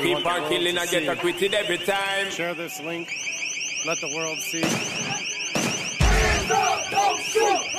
people are killing and get acquitted every time. Share this link. Let the world see. Hands up, don't shoot!